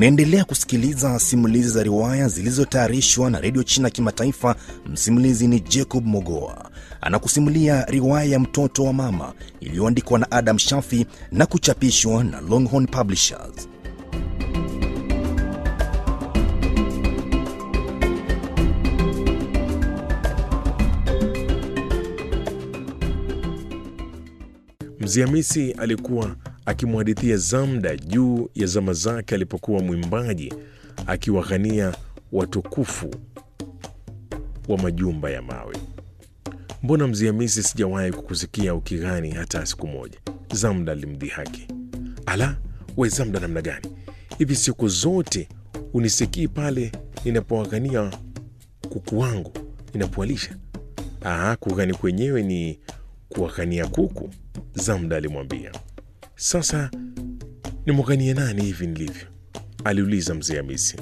Unaendelea kusikiliza simulizi za riwaya zilizotayarishwa na Radio China Kimataifa. Msimulizi ni Jacob Mogoa. Anakusimulia riwaya ya Mtoto wa Mama iliyoandikwa na Adam Shafi na kuchapishwa na Longhorn Publishers. Mzee Hamisi alikuwa akimhadithia Zamda juu ya zama zake alipokuwa mwimbaji akiwaghania watukufu wa majumba ya mawe. "Mbona Mzee Hamisi, sijawahi kukusikia ukighani hata siku moja?" Zamda alimdhihaki. "Ala, we Zamda namna gani? Hivi siku zote unisikii pale ninapowaghania kuku wangu ninapoalisha?" Kughani kwenyewe ni kuwaghania kuku," Zamda alimwambia. "Sasa nimwaghanie nani hivi nilivyo?" aliuliza Mzee Hamisi.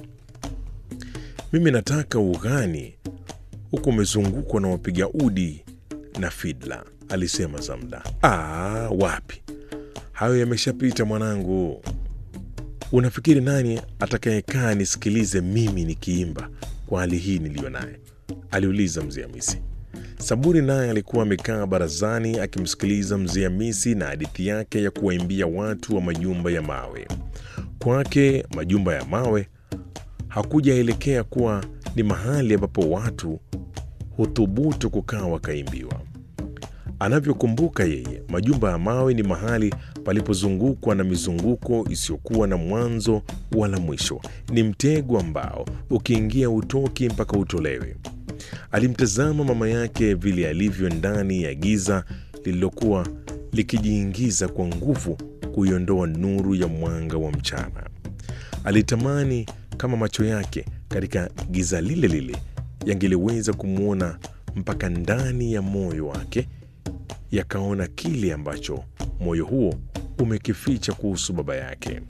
"Mimi nataka ughani huku umezungukwa na wapiga udi na fidla," alisema Zamda. Wapi, hayo yameshapita mwanangu. Unafikiri nani atakayekaa nisikilize mimi nikiimba kwa hali hii niliyo naye?" aliuliza Mzee Hamisi. Saburi naye alikuwa amekaa barazani akimsikiliza Mzee Hamisi na hadithi yake ya kuwaimbia watu wa majumba ya mawe. Kwake majumba ya mawe hakujaelekea kuwa ni mahali ambapo watu huthubutu kukaa wakaimbiwa. Anavyokumbuka yeye, majumba ya mawe ni mahali palipozungukwa na mizunguko isiyokuwa na mwanzo wala mwisho. Ni mtego ambao ukiingia utoki mpaka utolewe. Alimtazama mama yake vile alivyo ndani ya giza lililokuwa likijiingiza kwa nguvu kuiondoa nuru ya mwanga wa mchana. Alitamani kama macho yake katika giza lile lile yangeliweza kumwona mpaka ndani ya moyo wake, yakaona kile ambacho moyo huo umekificha kuhusu baba yake.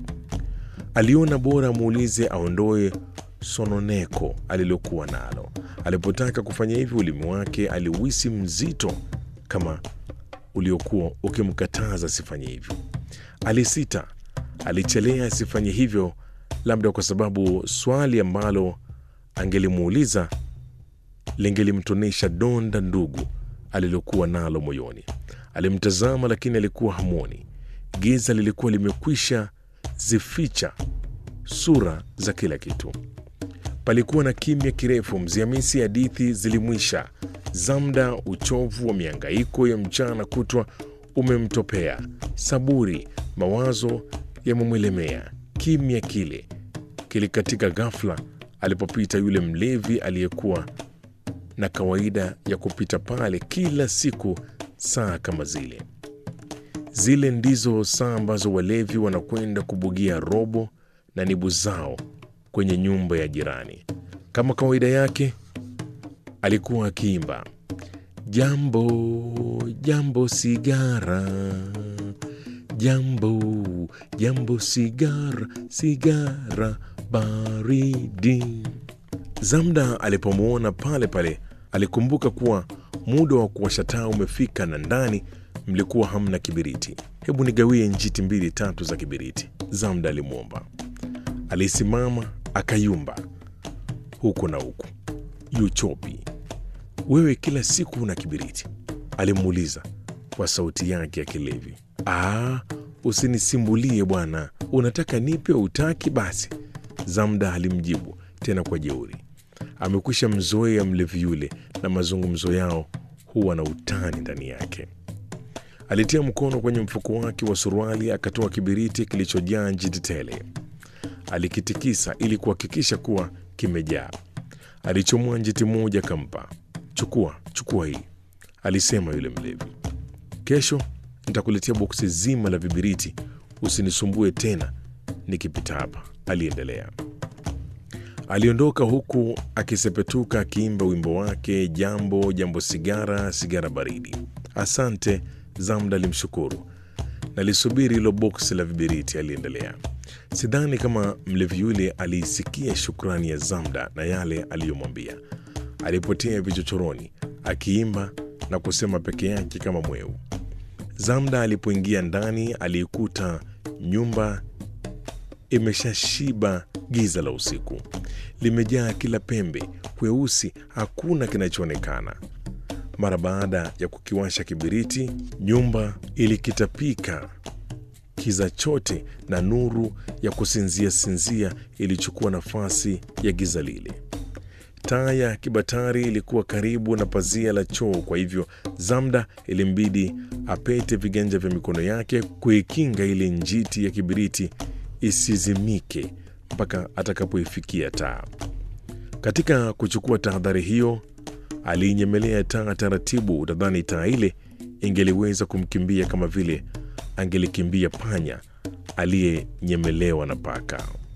Aliona bora amuulize aondoe sononeko alilokuwa nalo. Alipotaka kufanya hivyo, ulimi wake aliuhisi mzito kama uliokuwa ukimkataza asifanye hivyo. Alisita, alichelea asifanye hivyo, labda kwa sababu swali ambalo angelimuuliza lingelimtonesha donda ndugu alilokuwa nalo moyoni. Alimtazama lakini alikuwa hamwoni. Giza lilikuwa limekwisha zificha sura za kila kitu. Palikuwa na kimya kirefu. Mzee Hamisi hadithi zilimwisha. Zamda uchovu wa mihangaiko ya mchana kutwa umemtopea. Saburi mawazo yamemwelemea. Kimya kile kilikatika ghafla alipopita yule mlevi aliyekuwa na kawaida ya kupita pale kila siku saa kama zile. Zile ndizo saa ambazo walevi wanakwenda kubugia robo na nibu zao kwenye nyumba ya jirani. Kama kawaida yake alikuwa akiimba, "Jambo, jambo sigara, jambo, jambo sigara, sigara baridi." Zamda alipomwona pale pale alikumbuka kuwa muda wa kuwasha taa umefika na ndani mlikuwa hamna kibiriti. "Hebu nigawie njiti 2-3 za kibiriti," Zamda alimwomba. Alisimama akayumba huku na huku. "Yuchopi, wewe kila siku una kibiriti?" alimuuliza kwa sauti yake ya kilevi. Usinisimbulie bwana, unataka nipe utaki basi?" Zamda alimjibu tena kwa jeuri. Amekwisha mzoea mlevi yule na mazungumzo yao huwa na utani ndani yake. Alitia mkono kwenye mfuko wake wa suruali akatoa kibiriti kilichojaa njiti tele. Alikitikisa ili kuhakikisha kuwa kimejaa. Alichomoa njiti moja akampa. Chukua hii," alisema yule mlevi. "Kesho nitakuletea boksi zima la vibiriti, usinisumbue tena nikipita hapa," aliendelea. Aliondoka huku akisepetuka akiimba wimbo wake, "Jambo, jambo sigara, sigara baridi." "Asante," Zamda alimshukuru. "Nalisubiri hilo boksi la vibiriti," aliendelea. Sidhani kama mlevi yule aliisikia shukrani ya Zamda na yale aliyomwambia. Alipotea vichochoroni akiimba na kusema peke yake kama mweu. Zamda alipoingia ndani aliikuta nyumba imeshashiba giza la usiku, limejaa kila pembe, kweusi, hakuna kinachoonekana. Mara baada ya kukiwasha kibiriti, nyumba ilikitapika kiza chote, na nuru ya kusinzia ilichukua nafasi ya giza lile. Taa ya kibatari ilikuwa karibu na pazia la choo, kwa hivyo Zamda ilimbidi apete viganja vya mikono yake kuikinga ile njiti ya kibiriti isizimike mpaka atakapoifikia taa. Katika kuchukua tahadhari hiyo, aliinyemelea taa taratibu. Utadhani taa ile ingeliweza kumkimbia kama vile angelikimbia panya aliyenyemelewa na paka.